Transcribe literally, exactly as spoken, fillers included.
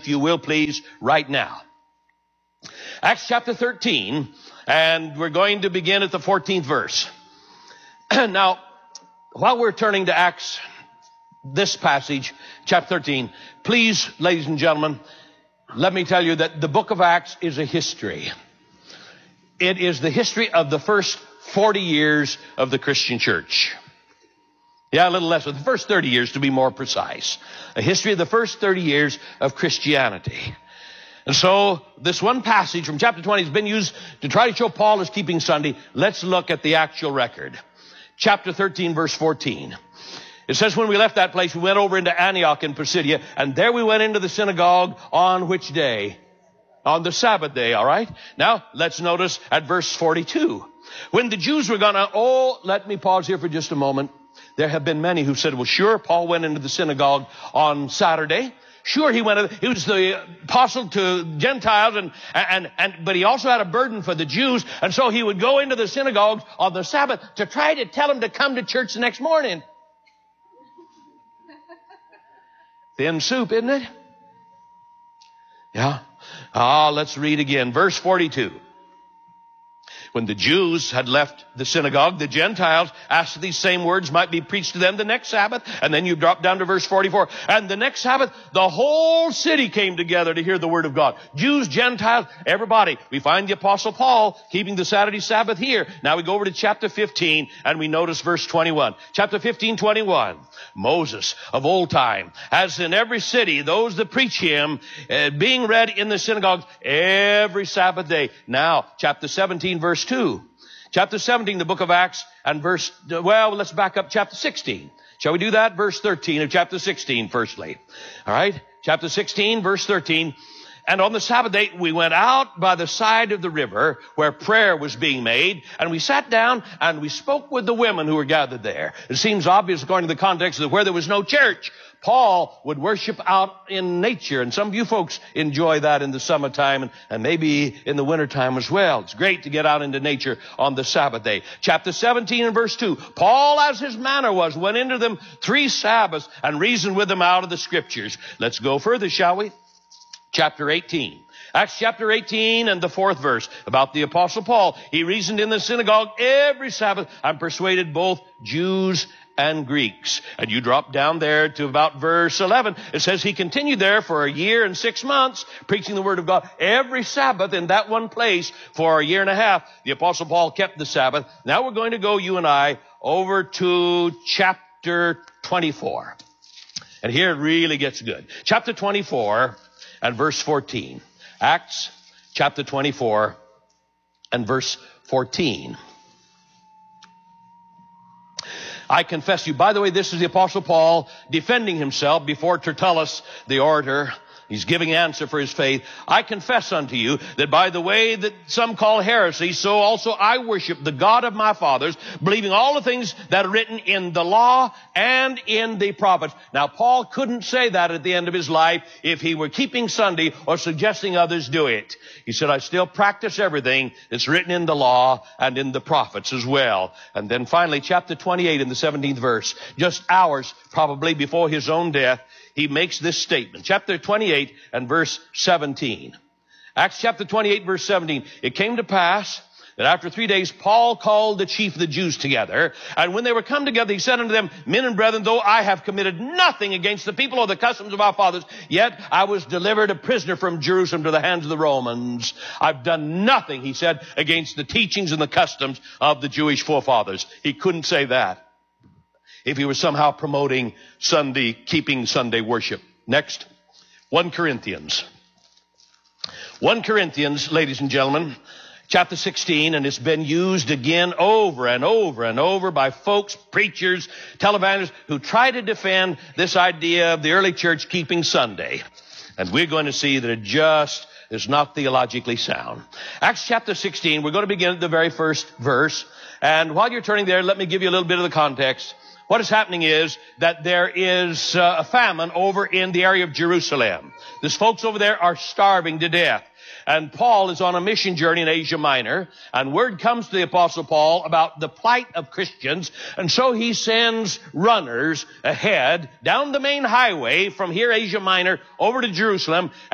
if you will, please, right now. Acts chapter thirteen, and we're going to begin at the fourteenth verse. Now, while we're turning to Acts, this passage, chapter thirteen, please, ladies and gentlemen, let me tell you that the book of Acts is a history. It is the history of the first forty years of the Christian church. Yeah, a little less, but the first thirty years to be more precise. A history of the first thirty years of Christianity. And so this one passage from chapter twenty has been used to try to show Paul is keeping Sunday. Let's look at the actual record. Chapter thirteen, verse fourteen. It says, when we left that place, we went over into Antioch in Pisidia, and there we went into the synagogue on which day? On the Sabbath day, all right? Now, let's notice at verse forty-two. When the Jews were gonna, oh, let me pause here for just a moment. There have been many who said, well, sure, Paul went into the synagogue on Saturday. Sure, he went, he was the apostle to Gentiles, and, and, and, but he also had a burden for the Jews, and so he would go into the synagogues on the Sabbath to try to tell them to come to church the next morning. Thin soup, isn't it? Yeah. Ah, let's read again. Verse forty-two. When the Jews had left the synagogue, the Gentiles asked that these same words might be preached to them the next Sabbath. And then you drop down to verse forty-four. And the next Sabbath, the whole city came together to hear the word of God. Jews, Gentiles, everybody. We find the Apostle Paul keeping the Saturday Sabbath here. Now we go over to chapter fifteen and we notice verse twenty-one. Chapter fifteen, twenty-one. Moses of old time, as in every city, those that preach him, uh, being read in the synagogues every Sabbath day. Now, chapter seventeen, verse two. Chapter seventeen, the book of Acts, and verse, well, let's back up chapter sixteen. Shall we do that? Verse thirteen of chapter sixteen, firstly. All right? Chapter sixteen, verse thirteen. And on the Sabbath day, we went out by the side of the river where prayer was being made, and we sat down and we spoke with the women who were gathered there. It seems obvious, according to the context, that where there was no church, Paul would worship out in nature. And some of you folks enjoy that in the summertime and, and maybe in the wintertime as well. It's great to get out into nature on the Sabbath day. Chapter seventeen and verse two. Paul, as his manner was, went into them three Sabbaths and reasoned with them out of the Scriptures. Let's go further, shall we? Chapter eighteen. Acts chapter eighteen and the fourth verse about the Apostle Paul. He reasoned in the synagogue every Sabbath and persuaded both Jews and Greeks. And you drop down there to about verse eleven. It says he continued there for a year and six months, preaching the word of God every Sabbath in that one place for a year and a half. The Apostle Paul kept the Sabbath. Now we're going to go, you and I, over to chapter twenty-four. And here it really gets good. Chapter twenty-four and verse fourteen. Acts chapter twenty-four and verse fourteen. I confess to you, by the way, this is the Apostle Paul defending himself before Tertullus, the orator. He's giving answer for his faith. I confess unto you that by the way that some call heresy, so also I worship the God of my fathers, believing all the things that are written in the law and in the prophets. Now, Paul couldn't say that at the end of his life if he were keeping Sunday or suggesting others do it. He said, I still practice everything that's written in the law and in the prophets as well. And then finally, chapter twenty-eight in the seventeenth verse, just hours probably before his own death, he makes this statement. Chapter twenty-eight and verse seventeen. Acts chapter twenty-eight, verse seventeen. It came to pass that after three days, Paul called the chief of the Jews together. And when they were come together, he said unto them, men and brethren, though I have committed nothing against the people or the customs of our fathers, yet I was delivered a prisoner from Jerusalem to the hands of the Romans. I've done nothing, he said, against the teachings and the customs of the Jewish forefathers. He couldn't say that if he was somehow promoting Sunday, keeping Sunday worship. Next, First Corinthians. First Corinthians, ladies and gentlemen, chapter sixteen, and it's been used again over and over and over by folks, preachers, televangelists who try to defend this idea of the early church keeping Sunday. And we're going to see that it just is not theologically sound. Acts chapter sixteen, we're going to begin at the very first verse. And while you're turning there, let me give you a little bit of the context. What is happening is that there is uh, a famine over in the area of Jerusalem. These folks over there are starving to death. And Paul is on a mission journey in Asia Minor, and word comes to the Apostle Paul about the plight of Christians, and so he sends runners ahead down the main highway from here, Asia Minor, over to Jerusalem,